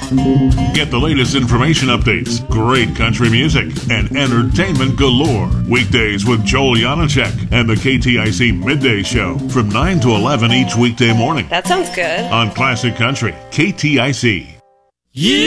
Get the latest information updates, great country music, and entertainment galore. Weekdays with Joel Janacek and the KTIC Midday Show from 9 to 11 each weekday morning. That sounds good. On Classic Country, KTIC. You